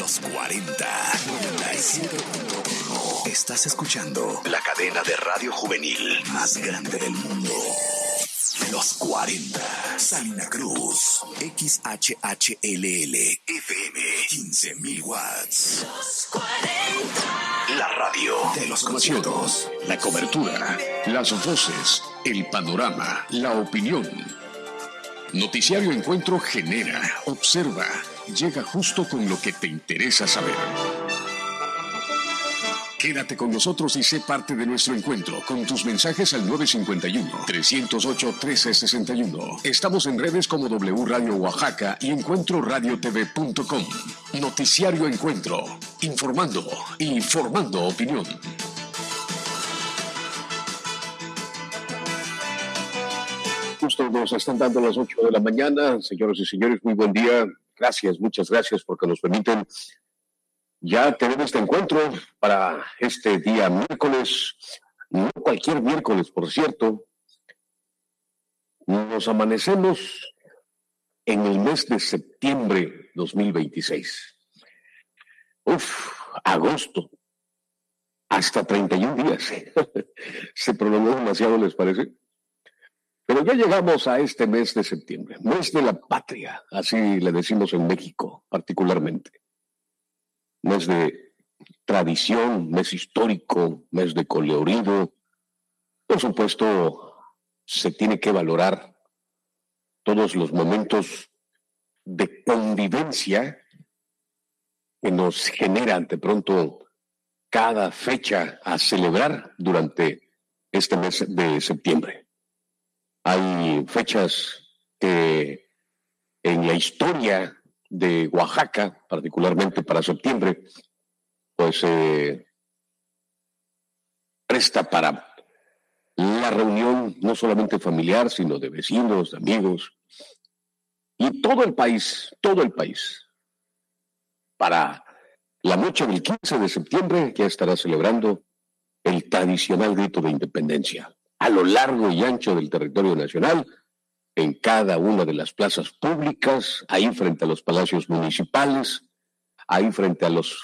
Los 40 97.1. Estás escuchando la cadena de radio juvenil más grande del mundo. Los 40. Salina Cruz. XHHLL FM. 15,000 watts. Los 40. La radio de los conciertos. La cobertura. Las voces. El panorama. La opinión. Noticiario Encuentro genera, observa, llega justo con lo que te interesa saber. Quédate con nosotros y sé parte de nuestro encuentro con tus mensajes al 951-308-1361. Estamos en redes como W Radio Oaxaca y EncuentroRadioTV.com. Noticiario Encuentro, informando y formando opinión. Justo nos están dando las 8 de la mañana. Señoras y señores, muy buen día. Gracias, muchas gracias porque nos permiten ya tener este encuentro para este día miércoles. No cualquier miércoles, por cierto. Nos amanecemos en el mes de septiembre 2026. Agosto. Hasta 31 días. Se prolongó demasiado, ¿les parece? Pero ya llegamos a este mes de septiembre, mes de la patria, así le decimos en México particularmente. Mes de tradición, mes histórico, mes de colorido. Por supuesto, se tiene que valorar todos los momentos de convivencia que nos generan de pronto cada fecha a celebrar durante este mes de septiembre. Hay fechas que en la historia de Oaxaca, particularmente para septiembre, pues presta para la reunión no solamente familiar, sino de vecinos, de amigos, y todo el país, para la noche del 15 de septiembre ya estará celebrando el tradicional grito de independencia. A lo largo y ancho del territorio nacional, en cada una de las plazas públicas, ahí frente a los palacios municipales, ahí frente a los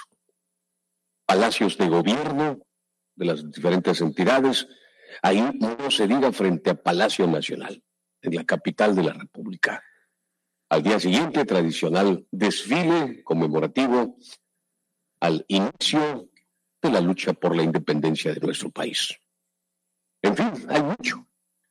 palacios de gobierno de las diferentes entidades, ahí no se diga frente a Palacio Nacional, en la capital de la República. Al día siguiente, tradicional desfile conmemorativo al inicio de la lucha por la independencia de nuestro país. En fin, hay mucho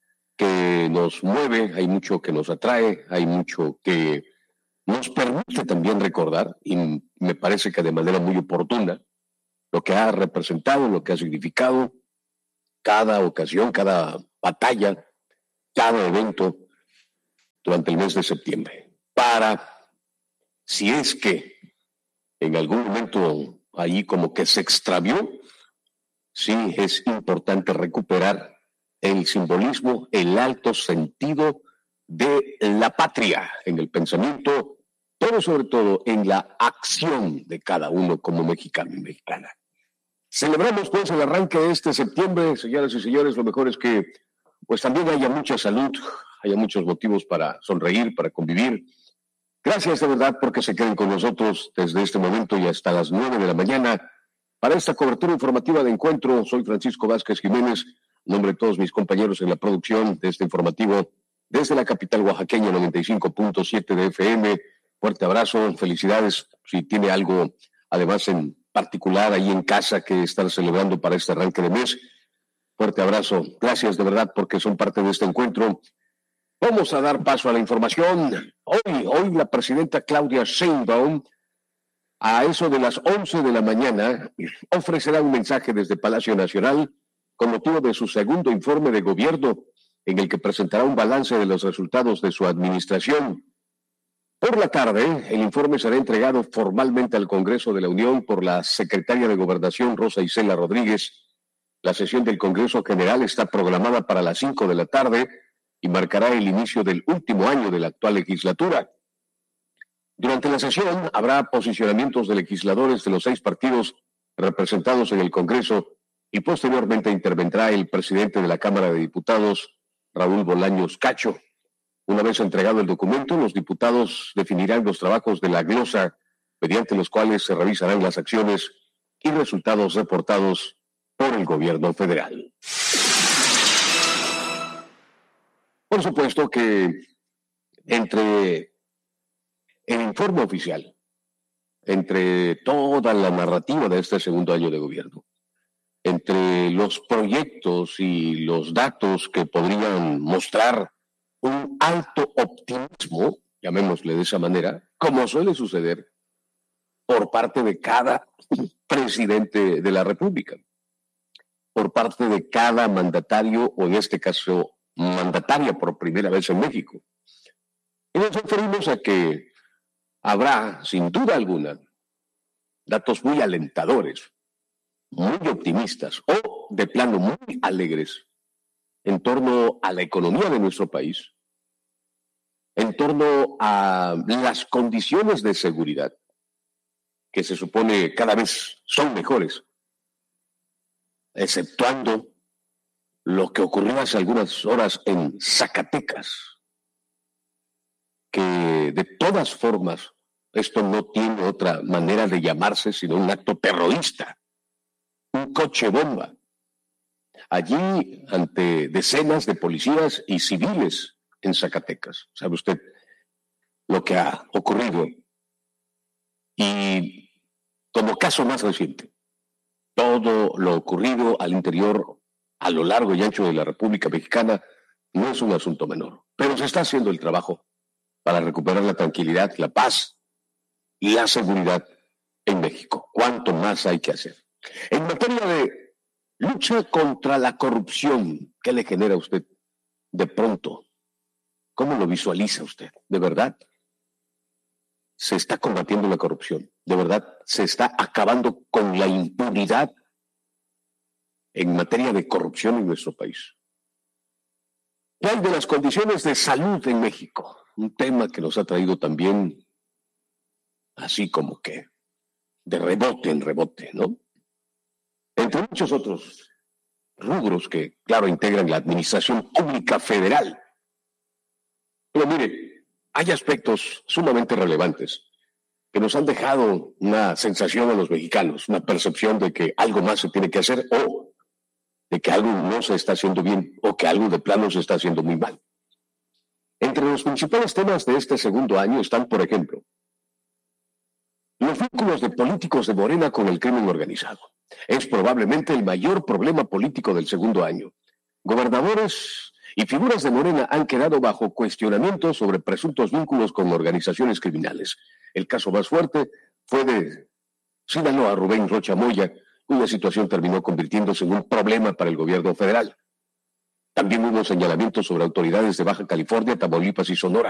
que nos mueve, hay mucho que nos atrae, hay mucho que nos permite también recordar, y me parece que de manera muy oportuna, lo que ha representado, lo que ha significado cada ocasión, cada batalla, cada evento durante el mes de septiembre. Para, si es que en algún momento ahí como que se extravió, sí, es importante recuperar el simbolismo, el alto sentido de la patria en el pensamiento, pero sobre todo en la acción de cada uno como mexicano y mexicana. Celebramos pues el arranque de este septiembre, señoras y señores. Lo mejor es que pues también haya mucha salud, haya muchos motivos para sonreír, para convivir. Gracias de verdad porque se queden con nosotros desde este momento y hasta las 9 de la mañana. Para esta cobertura informativa de encuentro, soy Francisco Vázquez Jiménez, en nombre de todos mis compañeros en la producción de este informativo, desde la capital oaxaqueña, 95.7 de FM. Fuerte abrazo, felicidades. Si tiene algo, además, en particular ahí en casa que están celebrando para este arranque de mes, fuerte abrazo. Gracias de verdad porque son parte de este encuentro. Vamos a dar paso a la información. Hoy la presidenta Claudia Sheinbaum, a eso de las 11 de la mañana, ofrecerá un mensaje desde Palacio Nacional con motivo de su segundo informe de gobierno, en el que presentará un balance de los resultados de su administración. Por la tarde, el informe será entregado formalmente al Congreso de la Unión por la secretaria de Gobernación, Rosa Isela Rodríguez. La sesión del Congreso General está programada para las 5 de la tarde y marcará el inicio del último año de la actual legislatura. Durante la sesión habrá posicionamientos de legisladores de los 6 partidos representados en el Congreso y posteriormente intervendrá el presidente de la Cámara de Diputados, Raúl Bolaños Cacho. Una vez entregado el documento, los diputados definirán los trabajos de la glosa mediante los cuales se revisarán las acciones y resultados reportados por el gobierno federal. Por supuesto que entre el informe oficial, entre toda la narrativa de este segundo año de gobierno, entre los proyectos y los datos que podrían mostrar un alto optimismo, llamémosle de esa manera, como suele suceder por parte de cada presidente de la República, por parte de cada mandatario, o en este caso, mandataria por primera vez en México. Y nos referimos a que habrá, sin duda alguna, datos muy alentadores, muy optimistas o de plano muy alegres en torno a la economía de nuestro país, en torno a las condiciones de seguridad, que se supone cada vez son mejores, exceptuando lo que ocurrió hace algunas horas en Zacatecas, que de todas formas esto no tiene otra manera de llamarse sino un acto terrorista, un coche bomba, allí ante decenas de policías y civiles en Zacatecas. ¿Sabe usted lo que ha ocurrido? Y como caso más reciente, todo lo ocurrido al interior, a lo largo y ancho de la República Mexicana, no es un asunto menor, pero se está haciendo el trabajo para recuperar la tranquilidad, la paz y la seguridad en México. ¿Cuánto más hay que hacer? En materia de lucha contra la corrupción, ¿qué le genera a usted de pronto? ¿Cómo lo visualiza usted? ¿De verdad se está combatiendo la corrupción? ¿De verdad se está acabando con la impunidad en materia de corrupción en nuestro país? ¿Qué hay de las condiciones de salud en México? Un tema que nos ha traído también así como que de rebote en rebote, ¿no? Entre muchos otros rubros que, claro, integran la administración pública federal. Pero mire, hay aspectos sumamente relevantes que nos han dejado una sensación a los mexicanos, una percepción de que algo más se tiene que hacer o de que algo no se está haciendo bien o que algo de plano se está haciendo muy mal. Entre los principales temas de este segundo año están, por ejemplo, los vínculos de políticos de Morena con el crimen organizado. Es probablemente el mayor problema político del segundo año. Gobernadores y figuras de Morena han quedado bajo cuestionamiento sobre presuntos vínculos con organizaciones criminales. El caso más fuerte fue de Sinaloa, Rubén Rocha Moya, cuya situación terminó convirtiéndose en un problema para el gobierno federal. También hubo señalamientos sobre autoridades de Baja California, Tamaulipas y Sonora.